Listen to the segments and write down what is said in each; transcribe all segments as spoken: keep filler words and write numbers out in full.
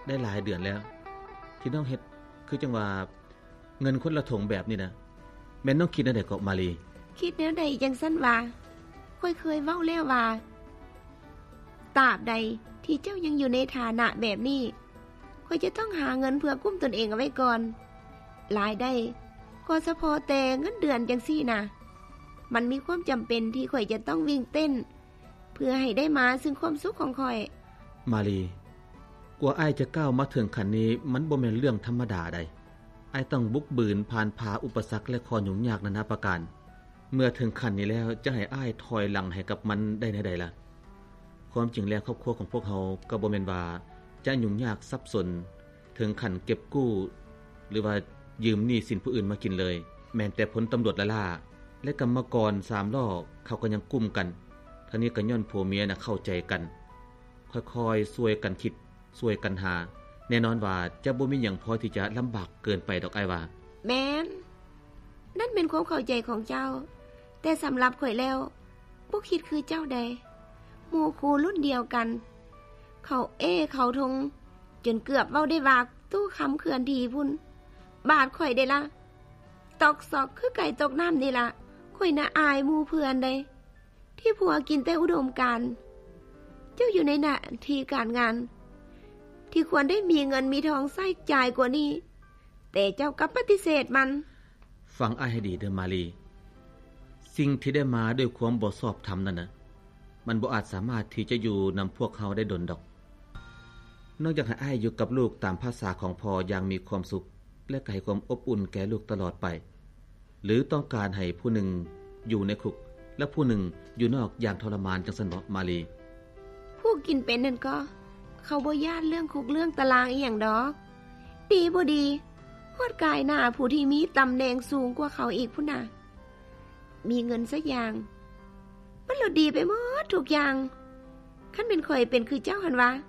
ได้หลายเดือนแล้วที่น้องเฮ็ดคือจังว่าเงินคนละถงแบบนี้นะแม่นน้องคิดจังได๋ก็มาลีคิดแนวใดจังซั่นว่าค่อยเคยเว้าแล้วว่าตราบใดที่เจ้ายังอยู่ในฐานะแบบนี้ค่อยจะต้องหาเงินเพื่อกุ้มตนเองเอาไว้ก่อนรายได้ก็เฉพาะแต่เงินเดือนจังซี่นะมันมีความจำเป็นที่ข่อยจะต้องวิ่งเต้นเพื่อให้ได้มาซึ่งความสุขของข่อยมาลีกว่าอ้ายจะก้าวมาถึงขั้นนี้มันบ่แม่นเรื่องธรรมดาใดอ้ายต้องบุกบืนผ่านพาอุปสรรคและข้อยุ่งยากนานาประการเมื่อถึงขั้นนี้แล้วจะให้อ้ายถอยหลังให้กับมันได้แนวใดล่ะความจริงแล้วครอบครัวของพวกเฮาก็บ่แม่นว่าจะยุ่งยากซับซ้อนถึงขั้นเก็บกู้หรือว่ายืมหนี้สินผู้อื่นมากินเลยแม้แต่ผลตำรวจละล่าและกรรมกรสามล้อเขาก็ยังกุมกันทั้งนี้ก็ย้อนผัวเมียน่ะเข้าใจกันค่อยๆช่วยกันคิดช่วยกันหาแน่นอนว่าจะบ่มีหยังพอที่จะลำบากเกินไปดอกอ้ายว่าแม่นนั่นเป็นความเข้าใจของเจ้าแต่สำหรับข่อยแล้วบ่คิดคือเจ้าใดหมู่คู่รุ่นเดียวกันเขาเอเขาทงจนเกือบเว้าได้ว่าตู้คำเขื่อนทีพุ่นบาดข่อยได้ละตอกซอกคือไก่ตกน้ำนี่ล่ะข่อยน่ะอายหมู่เพื่อนได้ที่ผัวกินแต่อุดมการณ์เจ้าอยู่ในหน้าที่การงานที่ควรได้มีเงินมีทองใช้จ่ายกว่านี้แต่เจ้ากลับปฏิเสธมันฟังอ้ายให้ดีเด้อมาลีสิ่งที่ได้มาด้วยความบ่ชอบธรรมนั่นน่ะมันบ่อาจสามารถที่จะอยู่นำพวกเขาได้ดลดอกนอกจากให้อ้ายอยู่กับลูกตามภาษาของพ่ออย่างมีความสุขและก็ให้ความอบอุ่นแก่ลูกตลอดไปหรือต้องการให้ผู้หนึ่งอยู่ในคุกและผู้หนึ่งอยู่นอกอย่างทรมานจังซั่นบ่มาลีผู้กินเป็นนั่นก็เขาบ่ย่านเรื่องคุกเรื่องตารางอีหยังดอกดีบ่ดีฮอดกายหน้าผู้ที่มีตำแหน่งสูงกว่าเขาอีกพุ่นน่ะมีเงินสักอย่างมันละดีไปหมดทุกอย่างคันเป็นข่อยเป็นคือเจ้าหั่นวะ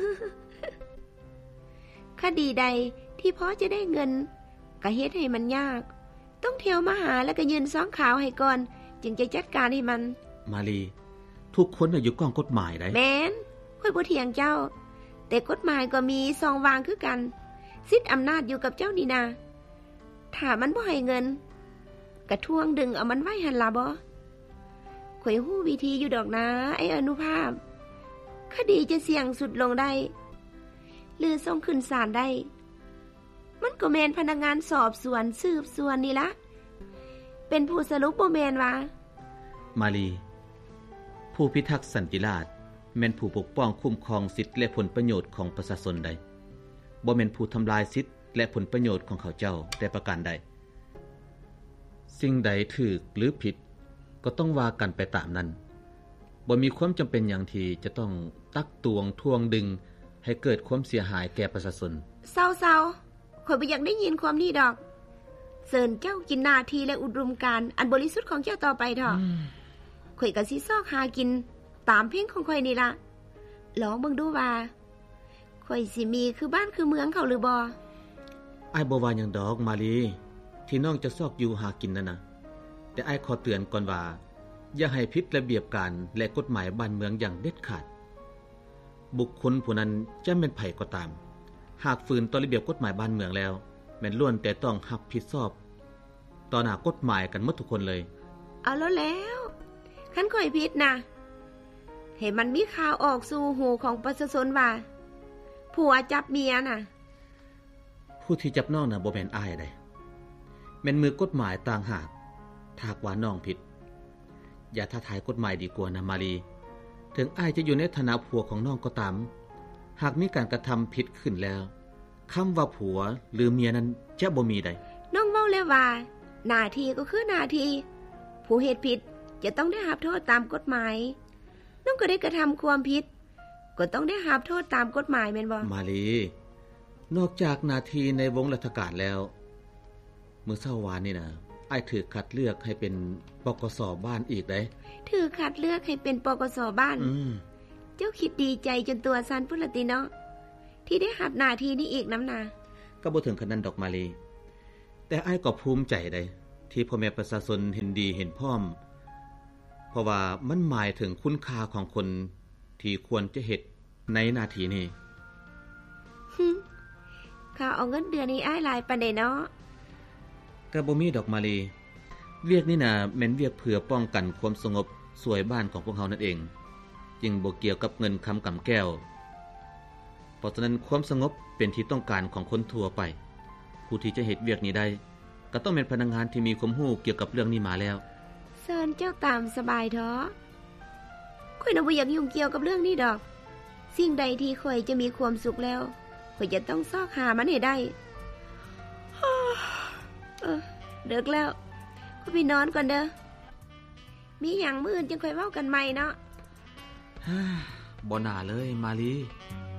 คดีใดที่พอจะได้เงินก็เฮ็ดให้มันยากต้องเที่ยวมาหาแล้วก็ยืนซ้องขาวให้ก่อนจึงจะจัดการให้มันมาลีทุกคนน่ะอยู่กองกฎหมายได้แม่นค่อยบ่เถียงเจ้าแต่กฎหมายก็มีสองวางคือกันสิทธิ์อำนาจอยู่กับเจ้านี่นาถ้ามันบ่ให้เงินกระทวงดึงเอามันไว้หั่นล่ะบ่ข่อยฮู้วิธีอยู่ดอกนะไอ้อนุภาพคดีจะเสี่ยงสุดลงได้หรือส่งขึ้นศาลได้มันก็แม่นพนักงานสอบสวนสืบสวนนี่ละเป็นผู้สรุปบ่แม่นว่ามาลีผู้พิทักษ์สันติราษฎร์แม่นผู้ปกป้องคุ้มครองสิทธิและผลประโยชน์ของประชาชนใดบ่แม่นผู้ทำลายสิทธิและผลประโยชน์ของเขาเจ้าแต่ประการใดสิ่งใดถูกหรือผิดก็ต้องว่ากันไปตามนั้นบ่มีความจำเป็นอย่างที่จะต้องตักตวงทวงดึงให้เกิดความเสียหายแก่ประชาชนเศร้าๆข่อยบ่อยากได้ยินความนี้ดอกเชิญเจ้ากินหน้าที่และอุดมการณ์อันบริสุทธิ์ของเจ้าต่อไปเถอะข่อยก็สิซอกหากินตามเพลงของข่อยนี่ล่ะลองเบิ่งดูว่าข่อยสิมีคือบ้านคือเมืองเขาหรือบ่อ้ายบ่ว่าหยังดอกมาลีที่น้องจะซอกอยู่หากินนั่นน่ะแต่อ้ายขอเตือนก่อนว่าอย่าให้ผิดระเบียบการและกฎหมายบ้านเมืองอย่างเด็ดขาดบุคคลผู้นั้นจะเป็นไผก็ตามหากฝืนต่อระเบียบกฎหมายบ้านเมืองแล้วแม่นล้วนแต่ต้องรับผิดชอบต่อหน้ากฎหมายกันหมดทุกคนเลยเอาแล้วแล้วคันข่อยผิดนะให้มันมีข่าวออกสู่หูของประชาชนว่าผัวจับเมียน่ะผู้ที่จับน้องน่ะบ่แม่นอ้ายใดแม่นมือกฎหมายต่างหากถ้าหากว่าน้องผิดอย่าท้าทายกฎหมายดีกว่านะมาลีถึงอ้ายจะอยู่ในฐานะผัวของน้องก็ตามหากมีการกระทำผิดขึ้นแล้วคำว่าผัวหรือเมียนั้นจะบ่มีใดน้องเว้าแล้วว่าหน้าที่ก็คือหน้าที่ผู้เฮ็ดผิดจะต้องได้รับโทษตามกฎหมายน้องก็ได้กระทำความผิดก็ต้องได้รับโทษตามกฎหมายแม่นบ่มาลีนอกจากหน้าที่ในวงราชการแล้วมื้อเช้าวานนี่นะอ้ายถูกคัดเลือกให้เป็นปกส.บ้านอีกได้ถูกคัดเลือกให้เป็นปกส.บ้านอืมเจ้าคิดดีใจจนตัวสั่นพุ่นละติเนาะที่ได้รับหน้าที่นี้อีกนำนาก็บ่ถึงขนาดนั้นดอกมาลีแต่อ้ายก็ภูมิใจได้ที่พ่อแม่ประชาชนเห็นดีเห็นพร้อมเพราะว่ามันหมายถึงคุณค่าของคนที่ควรจะเฮ็ดในหน้าที่นี้ข้าเอาเงินเดือนนี้อ้ายหลายปานใดเนาะก็บ่มีดอกมาลีเวียกนี่น่ะแม่นเวียกเพื่อป้องกันความสงบสวยบ้านของพวกเฮานั่นเองจึงบ่เกี่ยวกับเงินคำกำแก้วเพราะฉะนั้นความสงบเป็นที่ต้องการของคนทั่วไปผู้ที่จะเฮ็ดเวียกนี้ได้ก็ต้องเป็นพนักงานที่มีความรู้เกี่ยวกับเรื่องนี้มาแล้วเชิญเจ้าตามสบายเถอะข้อยน่ะบ่อยากยุ่งเกี่ยวกับเรื่องนี้ดอกสิ่งใดที่ข้อยจะมีความสุขแล้วข้อยจะต้องซอกหามันให้ได้เออเดึกแล้วข้อยไปนอนก่อนเด้อมีหยังมื้ออื่นจังค่อยเว้ากันใหม่เนาะบ่น่าเลยมาลี